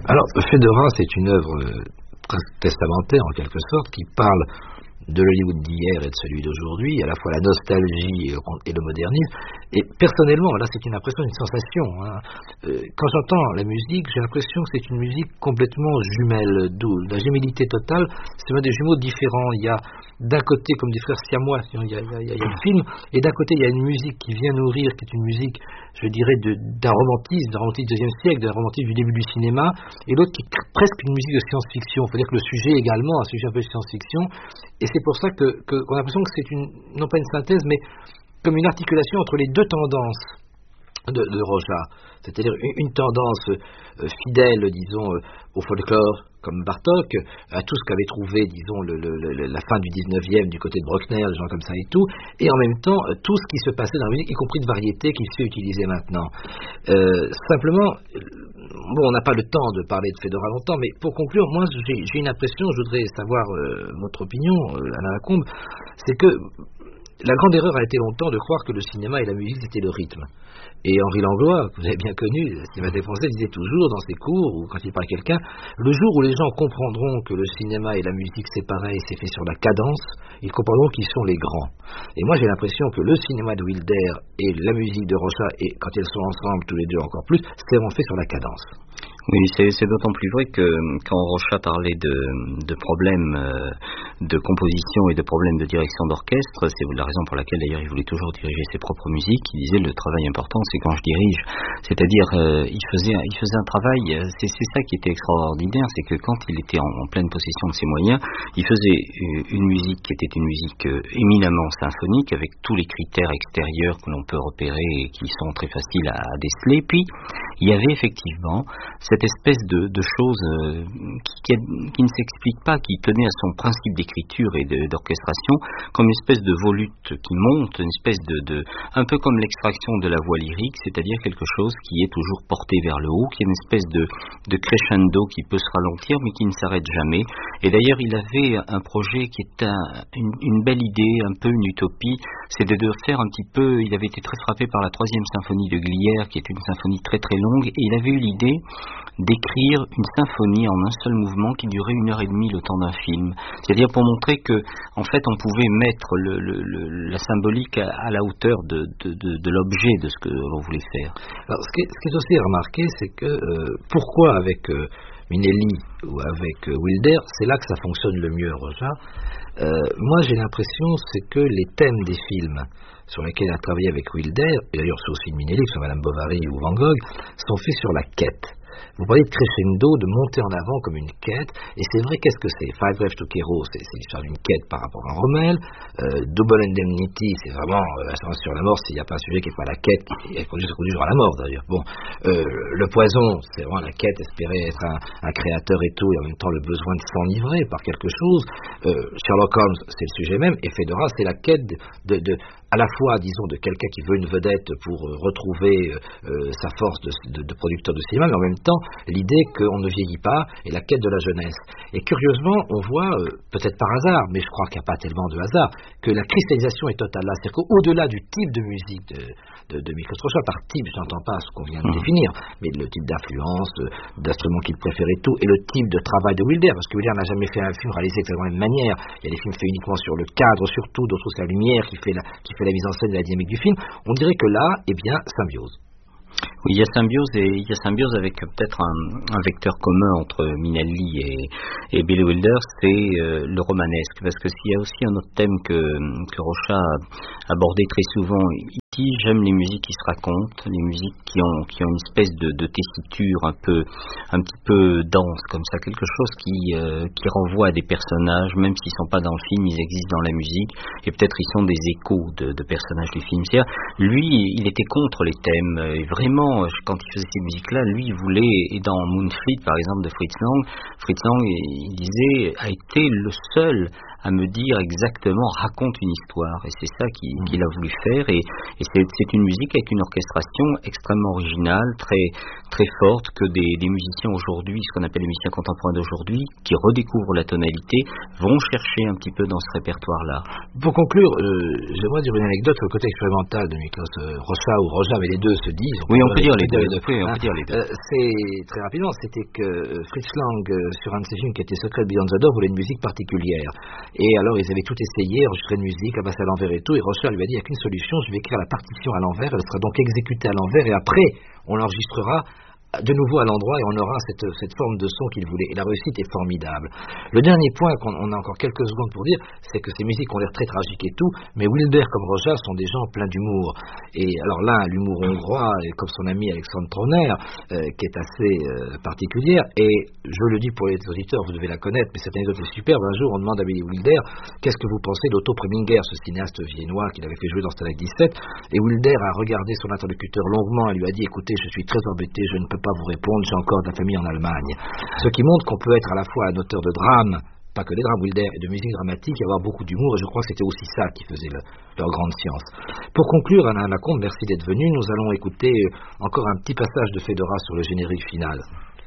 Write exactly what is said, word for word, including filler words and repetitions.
Alors, Fedora, c'est une œuvre euh, presque testamentaire en quelque sorte, qui parle de l'Hollywood d'hier et de celui d'aujourd'hui, à la fois la nostalgie et le modernisme. Et personnellement, là c'est une impression, une sensation. Hein. Euh, quand j'entends la musique, j'ai l'impression que c'est une musique complètement jumelle, d'où la gémellité totale, c'est même des jumeaux différents. Il y a d'un côté, comme des frères siamois, il y a, il y a, il y a le film, et d'un côté il y a une musique qui vient nourrir, qui est une musique, je dirais, de, d'un romantisme, d'un romantisme du deuxième siècle, d'un romantisme du début du cinéma, et l'autre qui est presque une musique de science-fiction. Il faut dire que le sujet également, un sujet un peu de science-fiction, et c'est pour ça que, que, qu'on a l'impression que c'est une, non pas une synthèse, mais comme une articulation entre les deux tendances de, de Rocha, c'est-à-dire une, une tendance euh, fidèle, disons, euh, au folklore, comme Bartók, à tout ce qu'avait trouvé, disons, le, le, le, la fin du dix-neuvième du côté de Bruckner, des gens comme ça et tout, et en même temps, euh, tout ce qui se passait dans la musique, y compris de variété, qui se fait utiliser maintenant. Euh, simplement, bon, on n'a pas le temps de parler de Fedora longtemps, mais pour conclure, moi, j'ai, j'ai une impression, je voudrais savoir euh, votre opinion, euh, Alain Lacombe, c'est que la grande erreur a été longtemps de croire que le cinéma et la musique c'était le rythme. Et Henri Langlois, que vous avez bien connu, le cinéma français, disait toujours dans ses cours ou quand il parlait à quelqu'un, le jour où les gens comprendront que le cinéma et la musique c'est pareil, c'est fait sur la cadence, ils comprendront qu'ils sont les grands. Et moi j'ai l'impression que le cinéma de Wilder et la musique de Rocha, et quand elles sont ensemble tous les deux encore plus, c'est vraiment fait sur la cadence. Oui, c'est, c'est d'autant plus vrai que quand Rocha parlait de, de problèmes euh, de composition et de problèmes de direction d'orchestre, c'est la raison pour laquelle d'ailleurs il voulait toujours diriger ses propres musiques. Il disait le travail important c'est quand je dirige, c'est-à-dire euh, il faisait il faisait un travail, c'est, c'est ça qui était extraordinaire, c'est que quand il était en, en pleine possession de ses moyens, il faisait une musique qui était une musique euh, éminemment symphonique avec tous les critères extérieurs que l'on peut repérer et qui sont très faciles à, à déceler. Puis il y avait effectivement cette espèce de, de chose euh, qui, qui, qui ne s'explique pas, qui tenait à son principe d'écriture et de, d'orchestration, comme une espèce de volute qui monte, une espèce de, de un peu comme l'extraction de la voix lyrique, c'est-à-dire quelque chose qui est toujours porté vers le haut, qui est une espèce de, de crescendo qui peut se ralentir mais qui ne s'arrête jamais. Et d'ailleurs il avait un projet qui est un, une, une belle idée, un peu une utopie, c'est de, de faire un petit peu, il avait été très frappé par la troisième symphonie de Glière, qui est une symphonie très très longue, et il avait eu l'idée d'écrire une symphonie en un seul mouvement qui durait une heure et demie le temps d'un film. C'est-à-dire pour montrer que, en fait, on pouvait mettre le, le, le, la symbolique à, à la hauteur de, de, de, de l'objet de ce que l'on voulait faire. Alors, ce qui est, ce qui est aussi remarqué, c'est que euh, pourquoi avec euh, Minelli ou avec euh, Wilder, c'est là que ça fonctionne le mieux, Rocha. Euh, moi, j'ai l'impression, c'est que les thèmes des films sur lesquels il a travaillé avec Wilder, et d'ailleurs c'est aussi Minelli, sur Madame Bovary ou Van Gogh, sont faits sur la quête. Vous parlez de crescendo, de monter en avant comme une quête, et c'est vrai, qu'est-ce que c'est? Five Reves to Kero, c'est, c'est l'histoire d'une quête par rapport à Rommel. euh, Double Indemnity, c'est vraiment euh, l'assurance sur la mort, s'il n'y a pas un sujet qui n'est pas la quête, qui est conduit, conduit à la mort d'ailleurs. Bon, euh, le poison, c'est vraiment la quête, espérer être un, un créateur et tout, et en même temps le besoin de s'enivrer par quelque chose. euh, Sherlock Holmes, c'est le sujet même, et Fedora, c'est la quête de, de, de à la fois, disons, de quelqu'un qui veut une vedette pour euh, retrouver euh, sa force de, de, de producteur de cinéma, mais en même temps, l'idée qu'on ne vieillit pas et la quête de la jeunesse. Et curieusement, on voit, euh, peut-être par hasard, mais je crois qu'il n'y a pas tellement de hasard, que la cristallisation est totale là. C'est-à-dire qu'au-delà du type de musique de, de, de Miklos Rocha, par type, je n'entends pas ce qu'on vient de définir, mais le type d'influence, euh, d'instruments qu'il préférait et tout, et le type de travail de Wilder, parce que Wilder n'a jamais fait un film réalisé exactement de la même manière. Il y a des films faits uniquement sur le cadre, surtout, d'autres c'est la lumière qui fait la, qui fait la mise en scène et la dynamique du film. On dirait que là, eh bien, symbiose. Oui, il y a symbiose et il y a symbiose avec peut-être un, un vecteur commun entre Minelli et, et Billy Wilder, c'est euh, le romanesque, parce que s'il y a aussi un autre thème que, que Rocha a abordé très souvent ici, j'aime les musiques qui se racontent, les musiques qui ont, qui ont une espèce de, de tessiture un peu, un petit peu dense comme ça, quelque chose qui, euh, qui renvoie à des personnages, même s'ils ne sont pas dans le film, ils existent dans la musique, et peut-être ils sont des échos de, de personnages du film. C'est-à-dire, lui, il était contre les thèmes, et vraiment, quand il faisait ces musiques-là, lui, il voulait, et dans Moonfleet, par exemple, de Fritz Lang, Fritz Lang, il disait, a été le seul à me dire exactement, raconte une histoire. Et c'est ça qu'il, qu'il a voulu faire. Et, et c'est, c'est une musique avec une orchestration extrêmement originale, très, très forte, que des, des musiciens aujourd'hui, ce qu'on appelle les musiciens contemporains d'aujourd'hui, qui redécouvrent la tonalité, vont chercher un petit peu dans ce répertoire-là. Pour conclure, euh, j'aimerais dire une anecdote sur le côté expérimental de Miklos euh, Rocha ou Roja, mais les deux se disent. Oui, on peut dire les deux. deux. Oui, on hein. peut dire les deux. Euh, c'est très rapidement, c'était que euh, Fritz Lang, euh, sur un de ses films qui était Secret Beyond the Door, voulait une musique particulière. Et alors ils avaient tout essayé, enregistré une musique, à passer à l'envers et tout, et Rocha lui a dit, il n'y a qu'une solution, je vais écrire la partition à l'envers, elle sera donc exécutée à l'envers, et après, on l'enregistrera de nouveau à l'endroit et on aura cette, cette forme de son qu'il voulait. Et la réussite est formidable. Le dernier point qu'on on a encore quelques secondes pour dire, c'est que ces musiques ont l'air très tragiques et tout, mais Wilder comme Roja sont des gens pleins d'humour. Et alors l'un, l'humour hongrois, et comme son ami Alexandre Troner, euh, qui est assez euh, particulière. Et je le dis pour les auditeurs, vous devez la connaître, mais cette anecdote est superbe. Un jour, on demande à Billy Wilder, qu'est-ce que vous pensez d'Otto Preminger, ce cinéaste viennois qu'il avait fait jouer dans Stalag dix-sept. Et Wilder a regardé son interlocuteur longuement et lui a dit, écoutez, je suis très embêté, je ne peux pas vous répondre, j'ai encore de la famille en Allemagne. Ce qui montre qu'on peut être à la fois un auteur de drame, pas que des drames, Wilder, et de musique dramatique, et avoir beaucoup d'humour, et je crois que c'était aussi ça qui faisait le, leur grande science. Pour conclure, Alain Lacombe, merci d'être venu. Nous allons écouter encore un petit passage de Fedora sur le générique final.